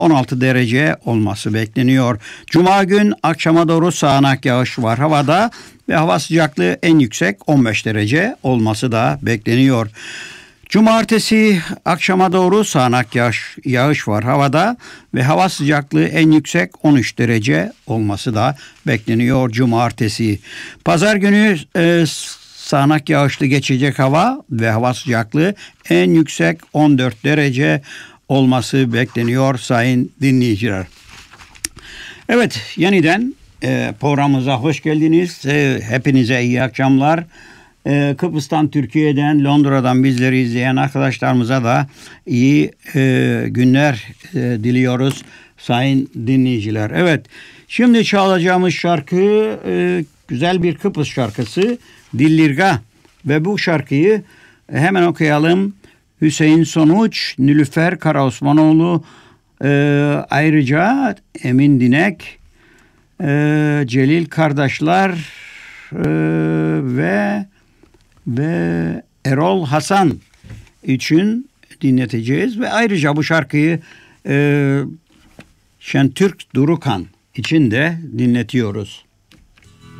16 derece olması bekleniyor. Cuma gün akşama doğru sağanak yağış var havada ve hava sıcaklığı en yüksek 15 derece olması da bekleniyor. Cumartesi akşama doğru sağanak yağış var havada ve hava sıcaklığı en yüksek 13 derece olması da bekleniyor cumartesi. Pazar günü sağanak yağışlı geçecek hava ve hava sıcaklığı en yüksek 14 derece olması bekleniyor sayın dinleyiciler. Evet, yeniden programımıza hoş geldiniz. Hepinize iyi akşamlar. Kıbrıs'tan, Türkiye'den, Londra'dan bizleri izleyen arkadaşlarımıza da iyi günler diliyoruz sayın dinleyiciler. Evet, şimdi çalacağımız şarkı güzel bir Kıbrıs şarkısı Dillirga ve bu şarkıyı hemen okuyalım. Hüseyin Sonuç, Nilüfer Karaosmanoğlu, ayrıca Emin Dinek, Celil kardeşler ve Erol Hasan için dinleteceğiz ve ayrıca bu şarkıyı Şentürk Durukan için de dinletiyoruz.